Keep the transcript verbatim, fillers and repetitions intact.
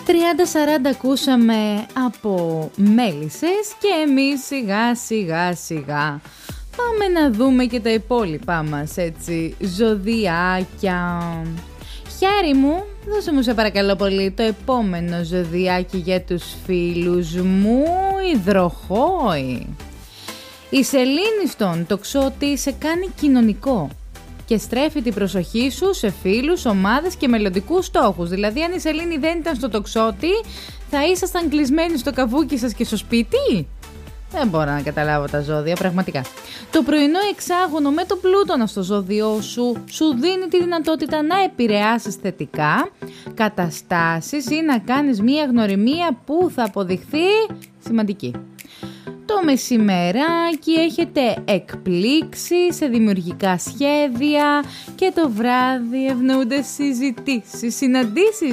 τριάντα σαράντα ακούσαμε από μέλισσες και εμείς σιγά σιγά σιγά πάμε να δούμε και τα υπόλοιπά μας, έτσι, ζωδιάκια. Χάρη μου, δώσε μου σε παρακαλώ πολύ το επόμενο ζωδιάκι για τους φίλους μου, υδροχόη. Η σελήνη στον τοξότη σε κάνει κοινωνικό και στρέφει την προσοχή σου σε φίλους, ομάδες και μελλοντικούς στόχους. Δηλαδή, αν η σελήνη δεν ήταν στο τοξότη, θα ήσασταν κλεισμένοι στο καβούκι σας και στο σπίτι. Δεν μπορώ να καταλάβω τα ζώδια, πραγματικά. Το πρωινό εξάγωνο με το Πλούτονα στο ζώδιό σου σου δίνει τη δυνατότητα να επηρεάσεις θετικά καταστάσεις ή να κάνεις μία γνωριμία που θα αποδειχθεί σημαντική. Το μεσημεράκι έχετε εκπλήξεις σε δημιουργικά σχέδια και το βράδυ ευνοούνται συζητήσεις, συναντήσεις